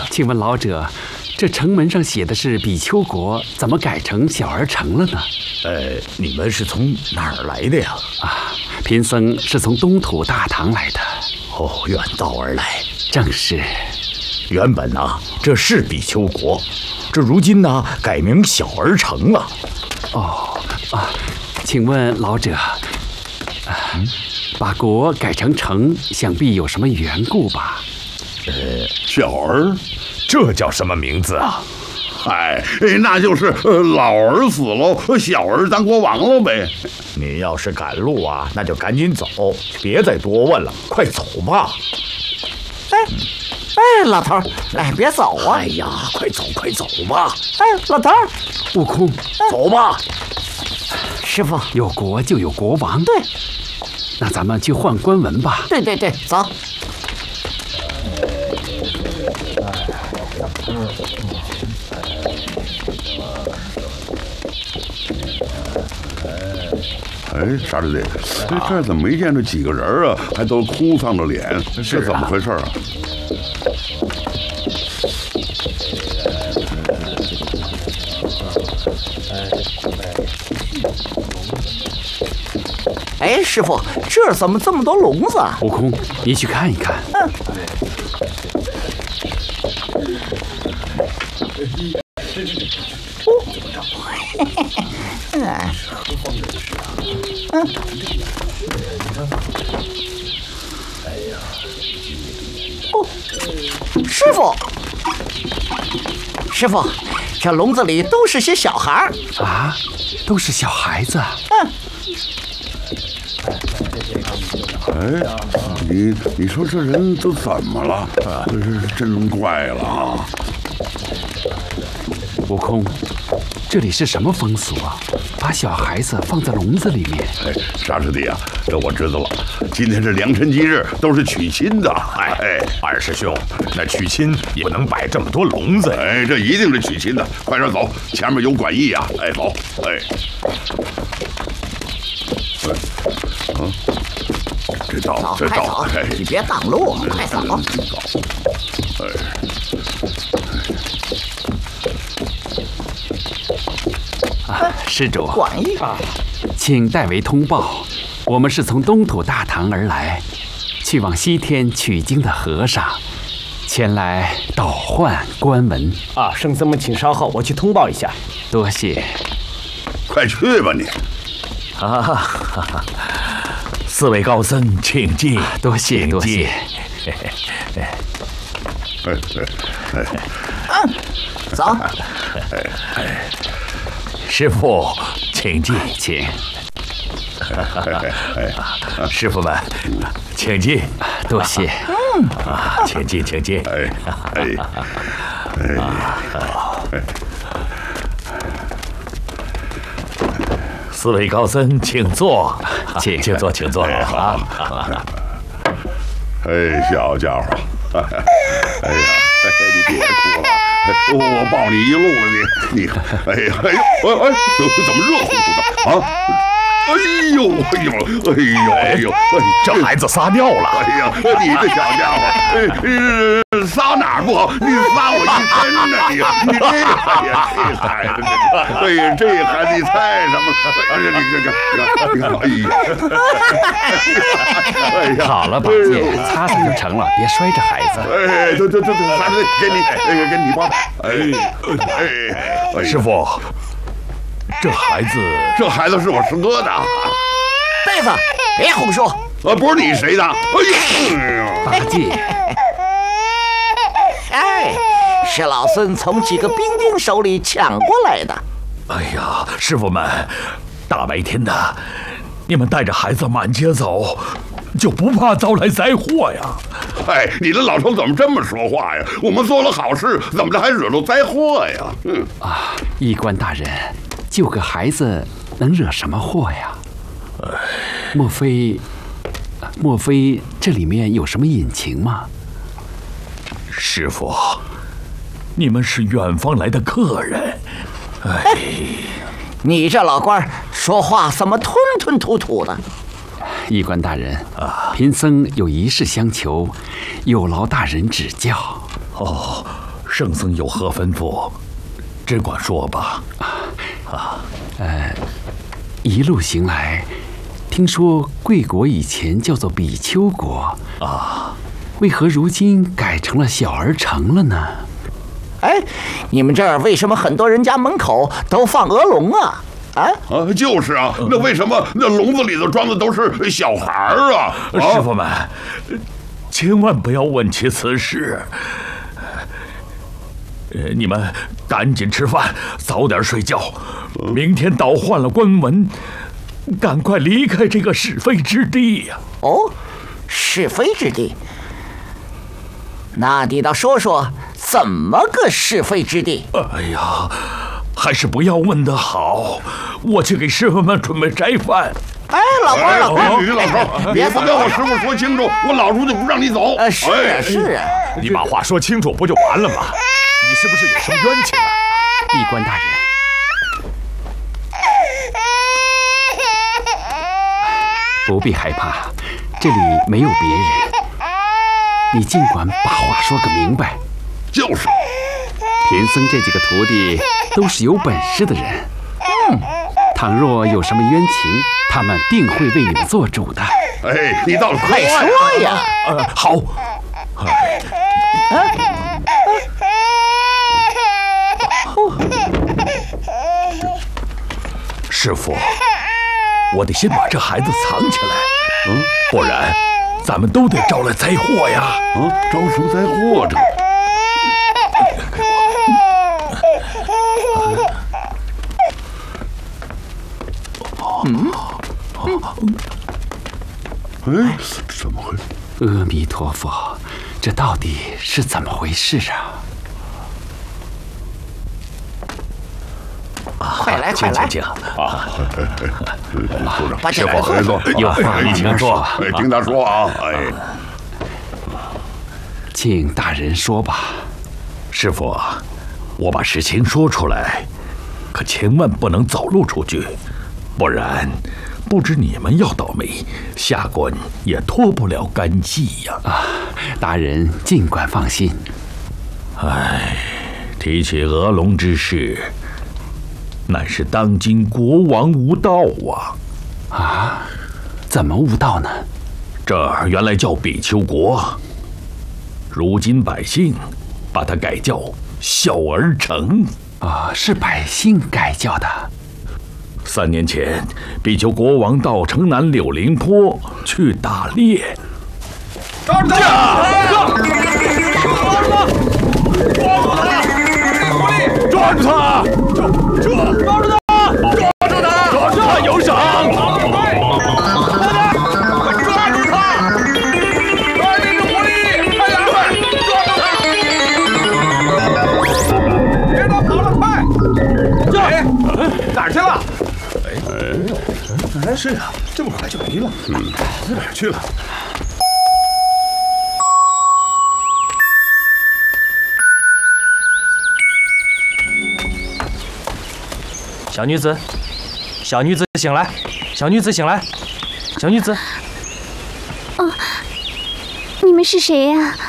请问老者，这城门上写的是比丘国，怎么改成小儿城了呢？ 你们是从哪儿来的呀？ 贫僧是从东土大唐来的。 哦，远道而来。 正是。 原本这是比丘国，这如今改名小儿城了。 请问老者，把国改成城，想必有什么缘故吧？ 小儿， 这叫什么名字啊？ 嗨，那就是老儿死了，小儿当国王了呗。 你要是赶路那就赶紧走，别再多问了，快走吧。 老头儿，别走啊！ 哎呀，快走吧！ 老头儿， 悟空， 走吧。 师傅， 有国就有国王。 对， 那咱们去换官文吧。 对，走。 啥子的？这怎么没见着几个人啊？还都哭丧着脸，这怎么回事啊？ 师傅，这儿怎么这么多笼子啊？ 悟空，你去看一看。 师傅，这笼子里都是些小孩儿都是小孩子。 你说这人都怎么了？真怪了悟空，这里是什么风俗啊？把小孩子放在笼子里面？ 沙师弟啊，这我知道了。今天是良辰吉日，都是娶亲的。 二师兄，那娶亲也不能摆这么多笼子。 这一定是娶亲的。快点走，前面有馆驿啊！走。这道， 你别挡路，快走。 施主， 馆驿请代为通报，我们是从东土大唐而来，去往西天取经的和尚，前来倒换官文。 圣僧们请稍后，我去通报一下。 多谢。 快去吧你。 四位高僧，请进。 多谢。 走。 师傅，请进。 请。 师傅们，请进。 多谢。 请进。四位高僧，请坐。请坐。 小家伙，你别哭了，我抱你一路了，你，怎么热乎乎的啊？ 这孩子撒尿了！ 你这小家伙，撒哪儿不好？你撒我一身呢！你这孩子，你猜什么？ 好了，宝剑，擦擦就成了，别摔着孩子。 给你包。 师傅，这孩子是我师哥的。 辈子，别胡说。 不是你谁的？ 八戒。 是老孙从几个兵丁手里抢过来的。 师傅们，大白天的，你们带着孩子满街走，就不怕招来灾祸呀？ 你的老头怎么这么说话呀？我们做了好事，怎么着还惹着灾祸呀？ 医官大人，救个孩子能惹什么祸呀？莫非这里面有什么隐情吗？ 师傅，你们是远方来的客人。 你这老官说话怎么吞吞吐吐的？ 医官大人，贫僧有一事相求，有劳大人指教。 圣僧有何吩咐，只管说吧。 一路行来，听说贵国以前叫做比丘国啊， 为何如今改成了小儿城了呢？ 哎，你们这儿为什么很多人家门口都放鹅笼啊？ 就是啊，那为什么那笼子里头装的都是小孩儿啊？ 师傅们，千万不要问起此事。你们赶紧吃饭，早点睡觉。明天倒换了关门，赶快离开这个是非之地呀！ 哦，是非之地？那你倒说说，怎么个是非之地？ 哎呀，还是不要问得好。我去给师傅们准备斋饭。 哎，老头， 你老头，你不跟我师傅说清楚，我老猪就不让你走。 是啊， 你把话说清楚不就完了吗？你是不是有什么冤情啊？ 议官大人，不必害怕，这里没有别人，你尽管把话说个明白。 就是， 贫僧这几个徒弟都是有本事的人，倘若有什么冤情，他们定会为你们做主的。 哎，你倒是快说呀！ 好。师傅，我得先把这孩子藏起来，不然咱们都得招来灾祸呀！ 招什么灾祸这？哎，怎么回事？ 阿弥陀佛，这到底是怎么回事啊？ 快来，快来！ 请把师傅， 有话慢慢说， 听他说啊！哎， 请大人说吧。 师傅，我把事情说出来，可千万不能走露出去，不然不止你们要倒霉，下官也脱不了干系呀！ 大人尽管放心。 哎，提起鹅笼之事，乃是当今国王无道啊！ 怎么无道呢？ 这儿原来叫比丘国，如今百姓把它改叫小儿城。 是百姓改叫的。 3年前，比丘国王到城南柳林坡去打猎。 抓住他！抓住他！抓住他！抓住他！有赏！快抓住他！抓那只狐狸！快点，抓住他！别他跑了，快！哪儿去了？是啊，这么快就没了。哪儿去了？ 小女子，小女子醒来！小女子醒来！小女子， 你们是谁呀？